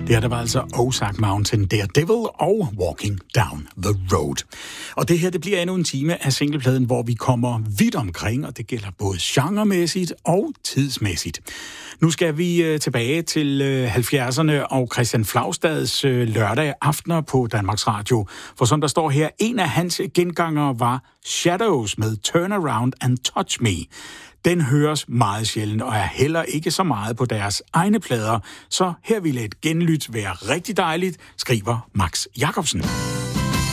Der var altså Ozark Mountain, Daredevil og Walking Down the Road. Og det her, det bliver endnu en time af singlepladen, hvor vi kommer vidt omkring, og det gælder både genremæssigt og tidsmæssigt. Nu skal vi tilbage til 70'erne og Christian Flagstads lørdag aftener på Danmarks Radio. For som der står her, en af hans gengangere var Shadows med Turn Around and Touch Me. Den høres meget sjældent og er heller ikke så meget på deres egne plader, så her ville et genlyt være rigtig dejligt, skriver Max Jacobsen.